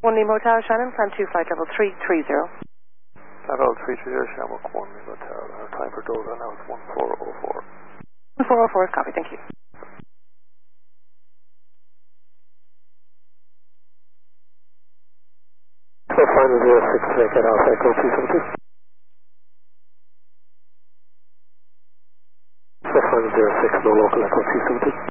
1 Nemo Tower, Shannon, climb 2 flight level 330. Flight level 330, Shamrock 1 Nemo Tower. Time for Dover now is 1404. 1404, copy, thank you. So final 06, make it Alpha Echo 272. So final 06, no local Echo 272.